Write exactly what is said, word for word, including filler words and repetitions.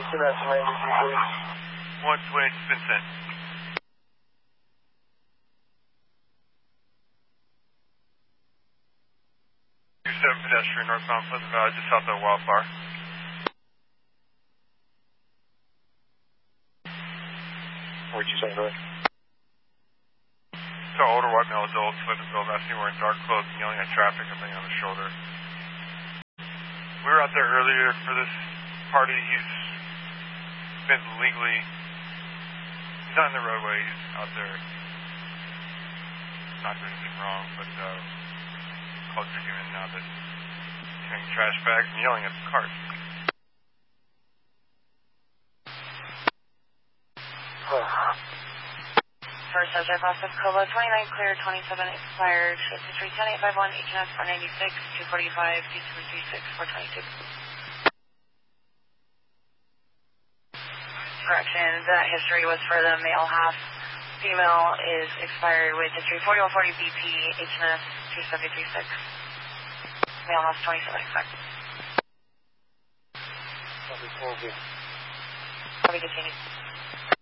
Houston, that's emergency, please. one twenty, it's been sent. two seven pedestrian northbound Pleasant Valley, just south of Wildflower. What'd you say, Rick? So older white male adult, Sleepinville, asking wearing dark clothes and yelling at traffic and laying on his shoulder. We were out there earlier for this party. He's been legally, he's not in the roadway, he's out there not doing anything wrong, but uh, called for human now that he's carrying trash bags and yelling at the cart. First subject, loss of Cova, twenty-nine clear, twenty-seven expired, fifty-three ten eight five one, H N S four ninety-six, two forty-five, two three three six, four twenty-two. Correction, that history was for the male half. Female is expired with history forty-one forty B P, H N S two seven three six. Male half twenty-seven expired. Copy, thank you. Copy, continue.